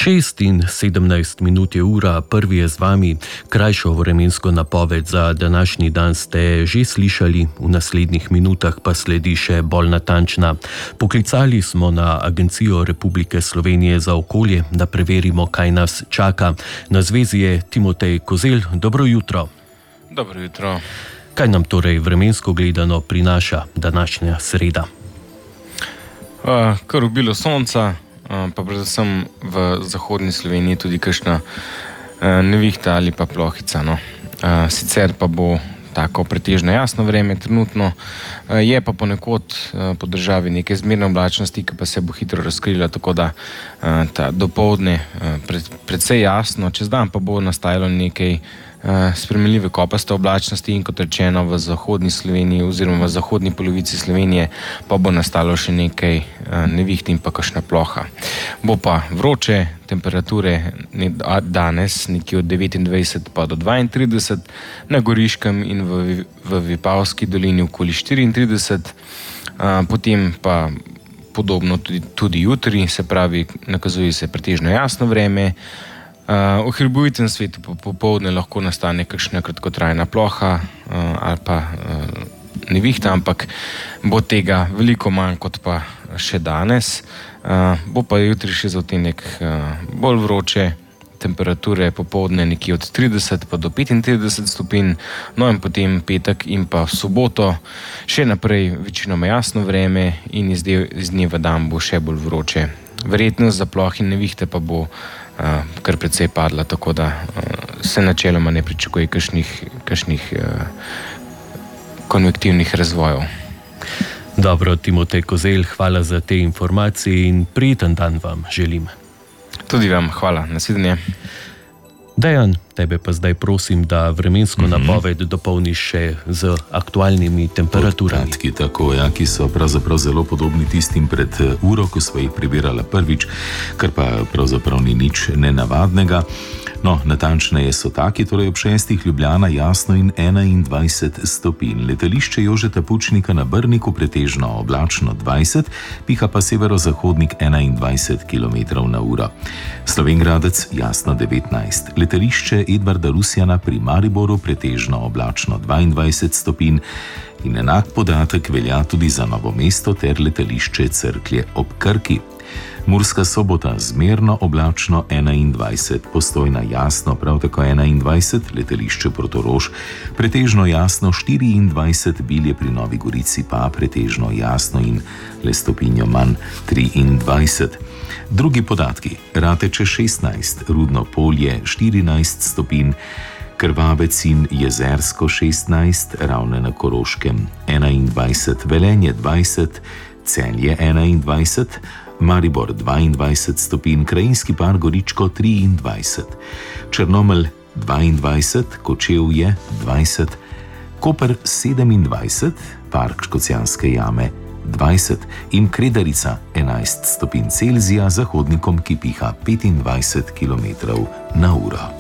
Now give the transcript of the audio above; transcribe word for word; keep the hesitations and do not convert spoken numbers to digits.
šest in sedemnajst minut je ura, prvi je z vami. Krajšo vremensko napoved za današnji dan ste že slišali, v naslednjih minutah pa sledi še bolj natančna. Poklicali smo na Agencijo Republike Slovenije za okolje, da preverimo, kaj nas čaka. Na zvezi je Timotej Kozelj. Dobro jutro. Dobro jutro. Kaj nam torej vremensko gledano prinaša današnja sreda? Uh, kar obilo sonca, uh, pa predvsem v zahodni Sloveniji tudi kakšna uh, nevihta ali pa plohica. No. Uh, sicer pa bo tako pretežno jasno vreme trenutno, uh, je pa ponekod uh, po državi nekaj zmerne oblačnosti, ki pa se bo hitro razkrila, tako da uh, ta dopoldne uh, pred, predvsej jasno, čez dan pa bo nastajalo nekaj Uh, spremenljive kopaste oblačnosti in kot rečeno v zahodni Sloveniji oziroma v zahodni polovici Slovenije pa bo nastalo še nekaj uh, neviht in pa kakšna ploha. Bo pa vroče, temperature ne, danes nekje od devetindvajset pa do dvaintrideset, na Goriškem in v, v Vipavski dolini okoli štiriintrideset, uh, potem pa podobno tudi, tudi jutri, se pravi, nakazuje se pretežno jasno vreme. Uh, v hribovitem svetu popoldne lahko nastane kakšna kratkotrajna ploha uh, ali pa uh, nevihta, ampak bo tega veliko manj kot pa še danes. Uh, bo pa jutri še za odtenek uh, bolj vroče, temperature popoldne nekje od trideset pa do petintrideset stopinj, no in potem petek in pa soboto še naprej večinoma jasno vreme in iz, de, iz dneva dan bo še bolj vroče. Verjetnost za ploh in nevihte pa bo Uh, kar precej padla, tako da uh, se načeloma ne pričakuje kakšnih, kakšnih uh, konvektivnih razvojev. Dobro, Timotej Kozelj, hvala za te informacije in prijeten dan vam želim. Tudi vam hvala, nasvidenje. Dejan, tebe pa zdaj prosim, da vremensko mm-hmm. napoved dopolniš še z aktualnimi temperaturami. Podatki tako, ja, ki so pravzaprav zelo podobni tistim pred uro, ko sva jih prebirala prvič, kar pa pravzaprav ni nič nenavadnega. No, natančneje so taki, torej ob šestih Ljubljana jasno in enaindvajset stopinj. Letališče Jožeta Pučnika na Brniku pretežno oblačno dvajset, piha pa severozahodnik enaindvajset kilometrov na uro. Slovenj Gradec jasno devetnajst. Letališče Edvarda Rusjana pri Mariboru pretežno oblačno dvaindvajset stopinj in enak podatek velja tudi za Novo mesto ter letališče Cerklje ob Krki. Murska Sobota zmerno oblačno enaindvajset, Postojna jasno prav tako enaindvajset, letališče Portorož pretežno jasno štiriindvajset, Bilje pri Novi Gorici pa pretežno jasno in le stopinjo manj triindvajset. Drugi podatki: Rateče šestnajst, Rudno Polje štirinajst stopinj, Krvavec in Jezersko šestnajst, Ravne na Koroškem enaindvajset, Velenje dvajset, Celje enaindvajset, Maribor dvaindvajset stopinj, Krajinski par Goričko triindvajset, Črnomelj dvaindvajset, Kočevje dvajset, Koper sedemindvajset, Park Škocjanske jame dvajset in Kredarica enajst stopinj Celzija, zahodnikom, ki piha petindvajset kilometrov na uro.